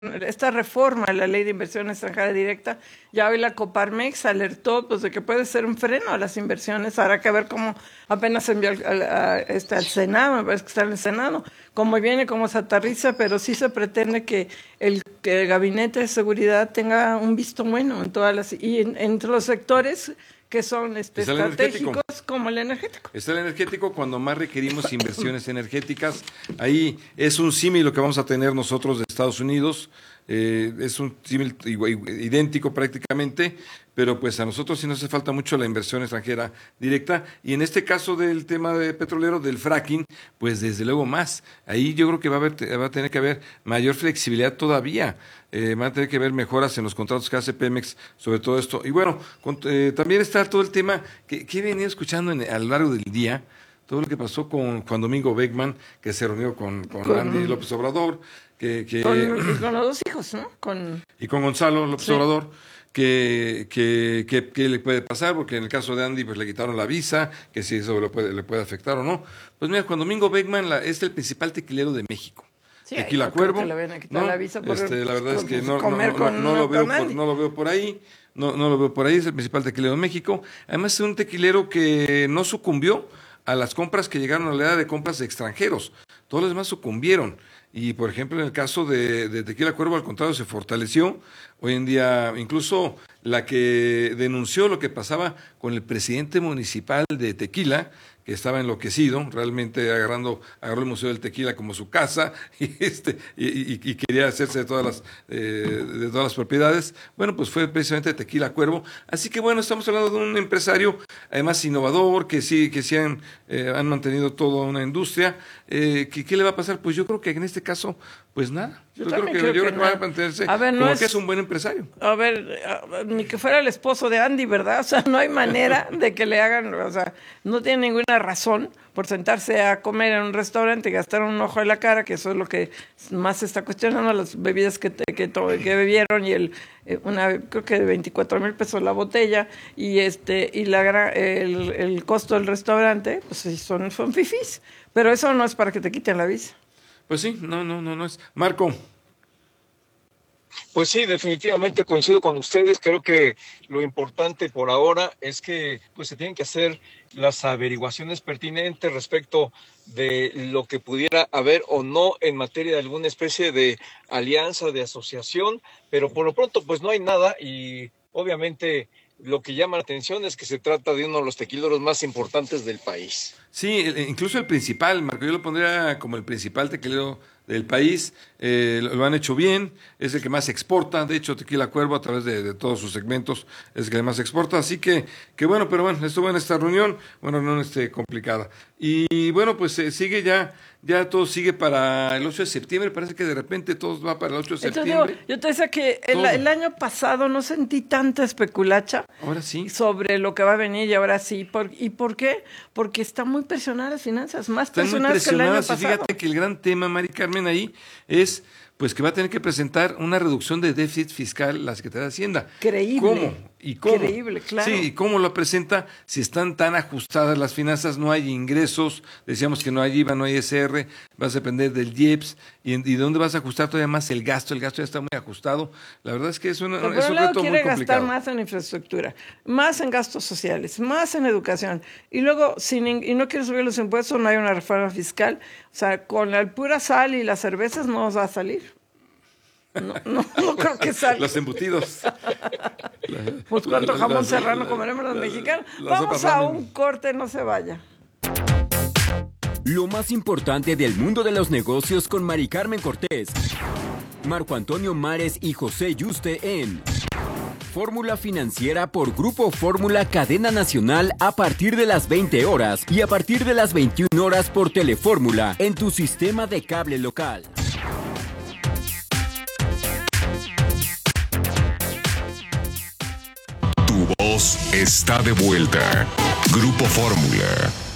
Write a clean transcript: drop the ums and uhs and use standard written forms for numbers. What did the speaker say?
esta reforma a la ley de inversión extranjera directa, ya hoy la Coparmex alertó pues de que puede ser un freno a las inversiones. Habrá que ver cómo apenas se envió al Senado, me parece que está en el Senado, cómo viene, cómo se aterriza, pero sí se pretende que el gabinete de seguridad tenga un visto bueno en todas las, y entre los sectores que son estratégicos, como el energético. Está el energético cuando más requerimos inversiones energéticas. Ahí es un símil lo que vamos a tener nosotros de Estados Unidos, es un símil idéntico prácticamente, pero pues a nosotros sí nos hace falta mucho la inversión extranjera directa, y en este caso del tema de petrolero, del fracking, pues desde luego más. Ahí yo creo que va a tener que haber mayor flexibilidad todavía, van a tener que haber mejoras en los contratos que hace Pemex sobre todo esto. Y bueno, también está todo el tema que he venido escuchando a lo largo del día, todo lo que pasó con Juan Domingo Beckman, que se reunió con Andy López Obrador, con los dos hijos, ¿no? Y con Gonzalo López Obrador, que le puede pasar, porque en el caso de Andy pues le quitaron la visa, que si eso le puede afectar o no. Pues mira, Juan Domingo Beckman es el principal tequilero de México. Sí, Tequila Cuervo, le van a quitar la visa por, la verdad es que no lo veo por ahí, es el principal tequilero de México. Además es un tequilero que no sucumbió a las compras que llegaron a la edad de compras de extranjeros, todos los demás sucumbieron. Y por ejemplo en el caso de Tequila Cuervo, al contrario, se fortaleció. Hoy en día incluso la que denunció lo que pasaba con el presidente municipal de Tequila, que estaba enloquecido, realmente agarró el Museo del Tequila como su casa, y quería hacerse de todas las propiedades. Bueno, pues fue precisamente Tequila Cuervo. Así que bueno, estamos hablando de un empresario, además innovador, que sí han mantenido toda una industria. ¿Qué le va a pasar? Pues yo creo que en este caso, pues nada. Yo creo que va a mantenerse que es un buen empresario. A ver, ni que fuera el esposo de Andy, ¿verdad? O sea, no hay manera de que le hagan, o sea, no tiene ninguna razón por sentarse a comer en un restaurante y gastar un ojo de la cara, que eso es lo que más se está cuestionando, las bebidas que bebieron y creo que de 24,000 pesos la botella, y el costo del restaurante, pues son fifís, pero eso no es para que te quiten la visa. Pues sí, no es. Marco. Pues sí, definitivamente coincido con ustedes. Creo que lo importante por ahora es que pues se tienen que hacer las averiguaciones pertinentes respecto de lo que pudiera haber o no en materia de alguna especie de alianza, de asociación, pero por lo pronto pues no hay nada, y obviamente lo que llama la atención es que se trata de uno de los tequileros más importantes del país. Sí, incluso el principal, Marco, yo lo pondría como el principal tequilero del país. Lo han hecho bien, es el que más exporta. De hecho, Tequila Cuervo, a través de todos sus segmentos, es el que más exporta. Así que bueno, pero bueno, estuvo en esta reunión, no complicada. Y bueno, pues sigue ya todo sigue para el 8 de septiembre. Parece que de repente todo va para el 8 de septiembre. Yo te decía que el año pasado no sentí tanta especulacha. Ahora sí. Sobre lo que va a venir, y ahora sí. ¿Y por qué? Porque están muy presionadas las finanzas, más presionadas que el año pasado. Y fíjate que el gran tema, Mari Carmen, ahí es pues que va a tener que presentar una reducción de déficit fiscal la Secretaría de Hacienda. Creíble. ¿Cómo? ¿Y cómo? Creíble, claro. Sí, ¿y cómo lo presenta? Si están tan ajustadas las finanzas, no hay ingresos, decíamos que no hay IVA, no hay SR, vas a depender del IEPS, ¿y de dónde vas a ajustar todavía más el gasto? El gasto ya está muy ajustado. La verdad es que es un reto muy complicado. Quiere gastar más en infraestructura, más en gastos sociales, más en educación, y luego, y no quiere subir los impuestos, no hay una reforma fiscal. O sea, con la pura sal y las cervezas no nos va a salir. No creo que salga. Los embutidos. Pues cuánto jamón serrano comeremos los mexicanos. Vamos a un corte, no se vaya. Lo más importante del mundo de los negocios con Mari Carmen Cortés, Marco Antonio Mares y José Yuste en Fórmula Financiera por Grupo Fórmula Cadena Nacional a partir de las 20 horas y a partir de las 21 horas por Telefórmula en tu sistema de cable local. Tu voz está de vuelta. Grupo Fórmula.